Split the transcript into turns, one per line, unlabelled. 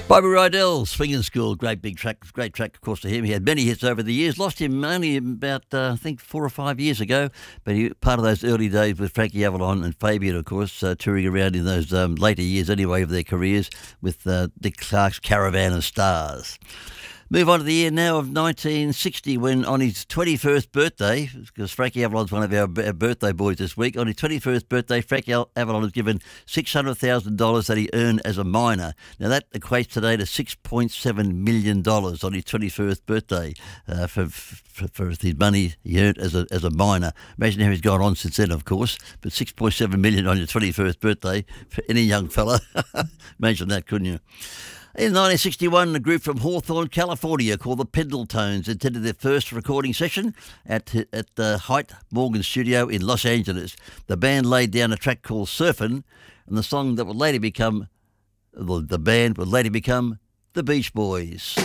Bobby Rydell, Swinging School, great track, of course, to him. He had many hits over the years. Lost him only about, I think, 4 or 5 years ago. But he part of those early days with Frankie Avalon and Fabian, of course, touring around in those later years anyway of their careers with Dick Clark's Caravan of Stars. Move on to the year now of 1960, when on his 21st birthday, because Frankie Avalon's one of our birthday boys this week, on his 21st birthday, Frankie Avalon was given $600,000 that he earned as a miner. Now that equates today to $6.7 million on his 21st birthday for his money he earned as a miner. Imagine how he's gone on since then, of course, but $6.7 million on your 21st birthday for any young fella. Imagine that, couldn't you? In 1961, a group from Hawthorne, California, called the Pendletones attended their first recording session at the Haight Morgan studio in Los Angeles. The band laid down a track called Surfin', and the song that would later become, the band would later become the Beach Boys.